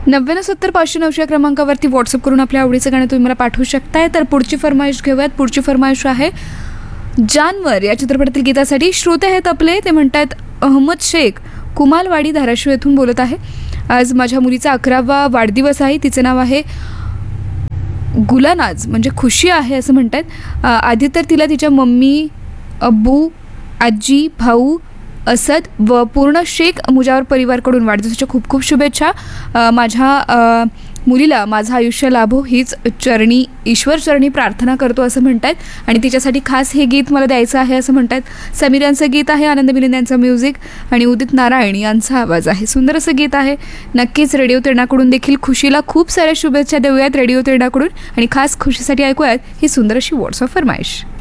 9970 या क्रमांकावरती व्हॉट्सअप करून आपल्या आवडीचं गाणं तुम्ही मला पाठवू शकताय. तर पुढची फरमाईश घेऊयात. पुढची फरमाईश आहे जानवर या चित्रपटातील गीतासाठी. श्रोते आहेत आपले, ते म्हणतात अहमद शेख कुमालवाडी धाराशिव येथून बोलत आहे. आज माझ्या मुलीचा 11वा वाढदिवस आहे. तिचं नाव आहे गुलानाज, म्हणजे खुशी आहे असं म्हणतात. आधी तर तिला तिच्या मम्मी, अब्बू, आजी, भाऊ, असद व पूर्ण शेख मुजावर परिवारकडून वाढदिवसाच्या खूप खूप शुभेच्छा. माझ्या मुलीला माझं आयुष्य लाभो हीच चरणी, ईश्वर चरणी प्रार्थना करतो असं म्हणतात. आणि तिच्यासाठी खास हे गीत मला द्यायचं आहे असं म्हणतात. समीर यांचं गीत आहे, आनंद मिलिंद यांचं म्युझिक आणि उदित नारायण यांचा आवाज आहे. सुंदर असं गीत आहे. नक्कीच रेडिओ तिरणाकडून देखील खुशीला खूप साऱ्या शुभेच्छा देऊयात रेडिओ तिरणाकडून. आणि खास खुशीसाठी ऐकूयात ही सुंदर अशी व्हॉट्सअप फरमाईश.